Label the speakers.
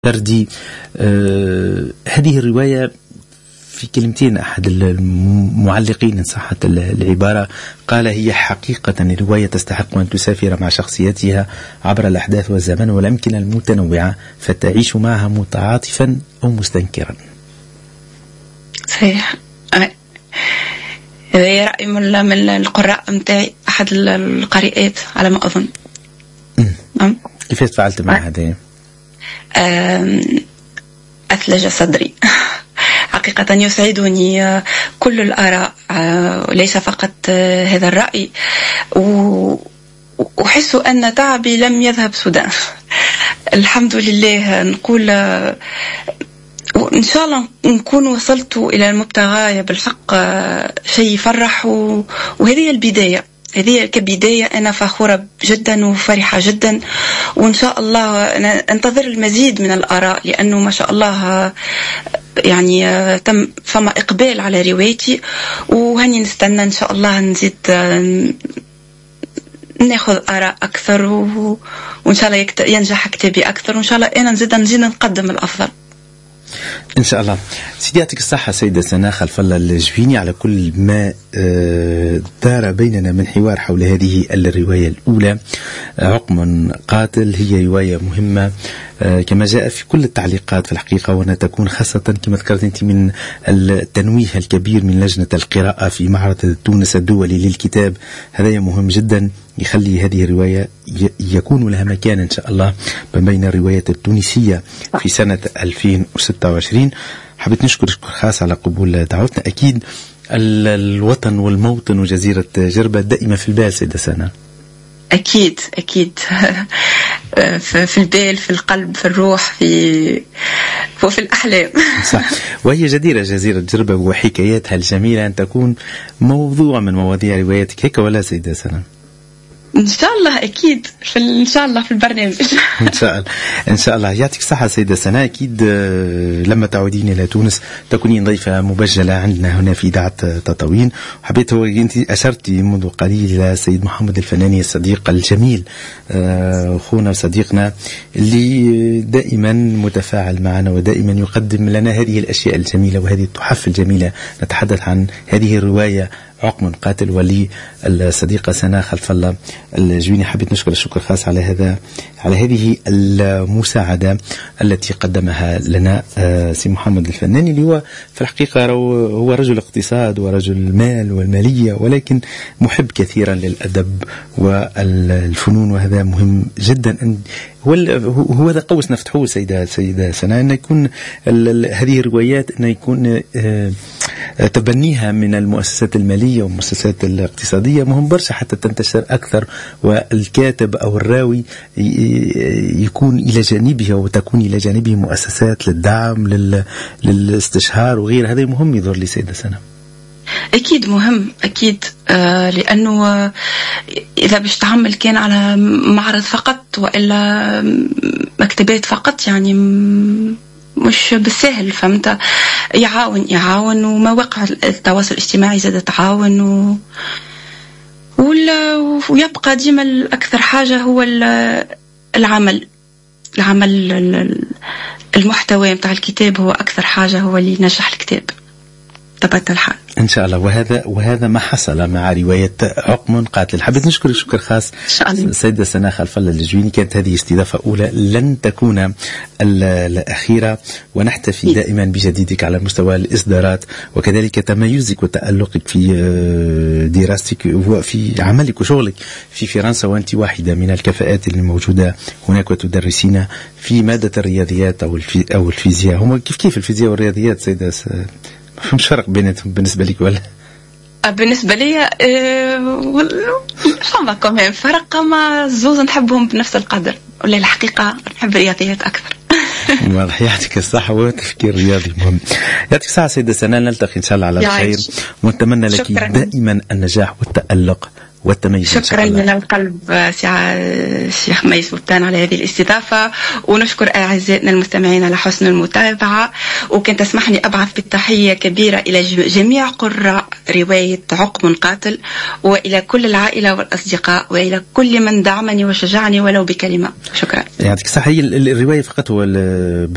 Speaker 1: فردي. هذه الرواية في كلمتين أحد المعلقين إن صحت العبارة قال: هي حقيقة رواية تستحق أن تسافر مع شخصيتها عبر الأحداث والزمن والأمكنة المتنوعة فتعيش معها متعاطفا أو مستنكرا.
Speaker 2: صحيح. هذا رأي من القراء متاعي، أحد القارئات على ما أظن.
Speaker 1: كيف تفاعلت مع هذا؟
Speaker 2: أثلج صدري. حقيقة يسعدني كل الآراء، ليس فقط هذا الرأي، وأحس أن تعبي لم يذهب سدى. الحمد لله. نقول وإن شاء الله نكون وصلت إلى المبتغى بالحق، شيء يفرح، وهذه البداية. هذه كبداية أنا فخورة جدا وفرحة جدا، وإن شاء الله أنا أنتظر المزيد من الآراء، لأنه ما شاء الله يعني فما إقبال على روايتي، وهني نستنى إن شاء الله نزيد ناخذ آراء أكثر، وإن شاء الله ينجح كتابي أكثر، وإن شاء الله أنا نزيد نقدم الأفضل
Speaker 1: إن شاء الله. سيدي يعطيك الصحة سيدة سناء خلف الله الجويني على كل ما دار بيننا من حوار حول هذه الرواية الأولى، عقم قاتل. هي رواية مهمة كما جاء في كل التعليقات في الحقيقة، وأنها تكون خاصة كما ذكرت أنت من التنويه الكبير من لجنة القراءة في معرض تونس الدولي للكتاب. هذا مهم جدا، يخلي هذه الرواية يكون لها مكان إن شاء الله بين الروايات التونسية في سنة 2026. حبيت نشكر شكر خاص على قبول دعوتنا. أكيد الوطن والموطن وجزيرة جربة دائما في البال سيدة سناء.
Speaker 2: أكيد أكيد. في البال، في القلب، في الروح، في الأحلام.
Speaker 1: صح. وهي جديرة جزيرة جربة وحكاياتها الجميلة أن تكون موضوع من مواضيع رواياتك، هيك ولا سيدة سناء؟
Speaker 2: إن شاء الله أكيد، إن شاء الله في البرنامج.
Speaker 1: إن شاء الله. يعطيك الصحة سيدة سناء. أكيد لما تعودين إلى تونس تكونين ضيفة مبجلة عندنا هنا في إذاعة تطاوين. وحبيت أنت أشرتي منذ قليل إلى سيد محمد الفناني الصديق الجميل، أخونا وصديقنا اللي دائما متفاعل معنا ودائما يقدم لنا هذه الأشياء الجميلة وهذه التحف الجميلة. نتحدث عن هذه الرواية عقم قاتل، ولي الصديقة سناء خلف الله الجويني. حبيت نشكر الشكر خاص على هذه المساعدة التي قدمها لنا سي محمد الفناني، اللي هو في الحقيقة هو رجل اقتصاد ورجل مال والمالية، ولكن محب كثيرا للأدب والفنون، وهذا مهم جدا. هو هذا قوس نفتحه سيدة سناء، أن يكون هذه الروايات أن يكون تبنيها من المؤسسات المالية والمؤسسات الاقتصادية مهم برشا حتى تنتشر أكثر، والكاتب أو الراوي يكون إلى جانبه وتكون إلى جانبه مؤسسات للدعم للاستشهار وغير. هذا مهم يظهر لي سيدة سناء.
Speaker 2: أكيد مهم، أكيد. لأنه إذا باش تعمل كان على معرض فقط وإلا مكتبات فقط، يعني مش بالسهل، فهمت؟ يعاون ومواقع التواصل الاجتماعي زادت تعاون، ويبقى ديما الأكثر حاجة هو العمل المحتوى متاع الكتاب هو أكثر حاجة، هو اللي نجح الكتاب طبعا الحال
Speaker 1: إن شاء الله. وهذا ما حصل مع رواية عقم قاتل. حبيت نشكر شكر خاص سيدة سناء خلف الله الجويني. كانت هذه استضافة أولى لن تكون الأخيرة، ونحتفي دائما بجديدك على مستوى الإصدارات، وكذلك تميزك وتألقك في دراستك وفي عملك وشغلك في فرنسا، وأنت واحدة من الكفاءات الموجودة هناك، وتدرسين في مادة الرياضيات أو الفيزياء. هم كيف الفيزياء والرياضيات سيدة؟ مش فرق بيناتهم بالنسبة لك ولا؟
Speaker 2: بالنسبة لي فما كمان فرق، ما زوز نحبهم بنفس القدر، ولا الحقيقة نحب الرياضيات أكثر.
Speaker 1: واضح. يعطيك الصحة وتفكير رياضي مهم. يعطيك الصحة سيدة سناء. نلتقي إن شاء الله على الخير، ونتمنى لك دائما النجاح والتألق والتميز.
Speaker 2: شكرا من القلب الشيخ ميس بوتان على هذه الاستضافة، ونشكر أعزائنا المستمعين على حسن المتابعة. وكنت تسمحني أبعث بالتحية كبيرة إلى جميع قراء رواية عقم قاتل، وإلى كل العائلة والأصدقاء، وإلى كل من دعمني وشجعني ولو بكلمة. شكرا.
Speaker 1: يعطيك الصحة. الرواية فقط هو